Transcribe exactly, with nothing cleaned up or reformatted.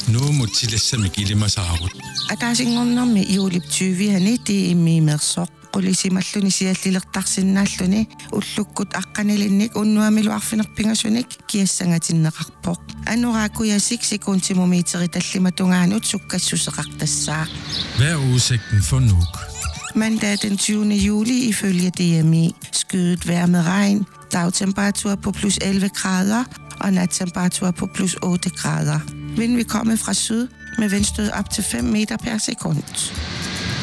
No mutilessa mikilima saarut. Ataasingornermi iuliptyuviani tiimmiimersoq qulisimalluni siallilertarsinnaalluni ullukkut aqqanilinnik unnuamiluarfinerpingasunik kiassangatinneqarpoq anuraakuyasik sekuntimumiiteri tallimatungaanut sukkassuseqartassaa. Hvad er udsigten for Nuuk? Mandag den tyvende juli ifølge D M I skyet vejr med regn, dagtemperatur på plus elleve grader og nattemperatur på plus otte grader. Vinden vil komme fra syd med vindstød op til fem meter per sekund.